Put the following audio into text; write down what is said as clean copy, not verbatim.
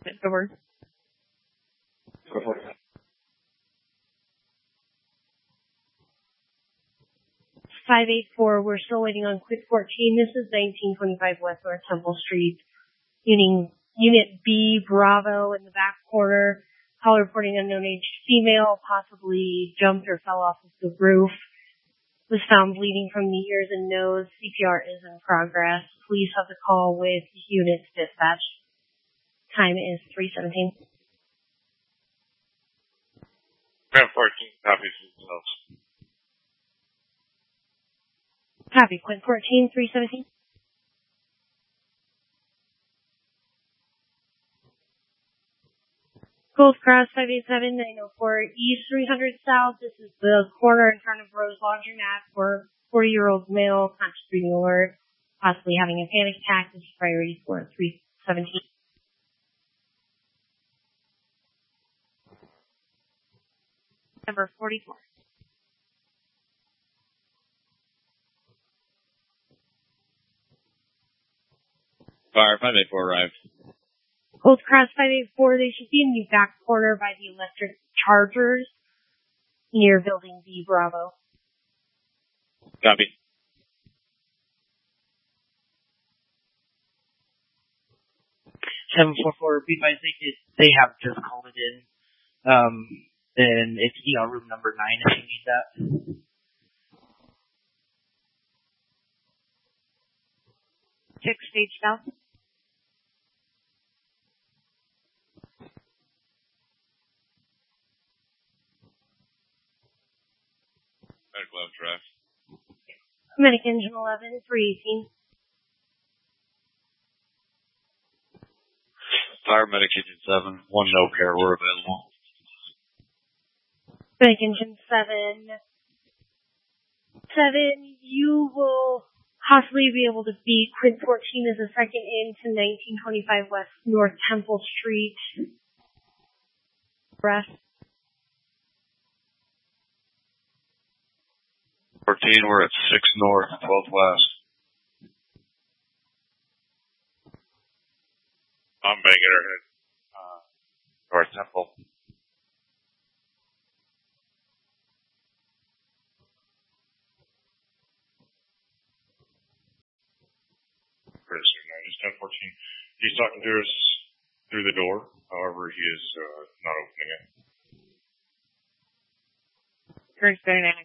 Over. Go for it. 584, we're still waiting on Quit 14. This is 1925 West North Temple Street. Unit B, Bravo, in the back corner. Call reporting unknown age female, possibly jumped or fell off of the roof. Was found bleeding from the ears and nose. CPR is in progress. Please have the call with units dispatch. Time is 3:17. Grant 14, copies themselves. Copy. Quint 14, 3:17. Gold Cross 587-904 East 300 South. This is the corner in front of Rose Laundromat for 40-year-old male, conscious breathing alert, possibly having a panic attack. This is priority for 317. Number 44. Fire 584 arrived. Gold Cross 584, they should be in the back corner by the electric chargers near Building B, Bravo. Copy. Seven 744, be advised they have just called it in. And it's ER room number 9 if you need that. Check stage south. Medical left drive. Medic engine 11, 318. Fire medic engine 7, 1 no care, we're available. Medic engine 7. 7, you will possibly be able to beat Quint 14 as a second into 1925 West North Temple Street. Rest. 14, we're at 6 North, 12 West. I'm banging her head. North Temple. Register 9 is 1014. He's talking to us through the door. However, he is not opening it. Register 9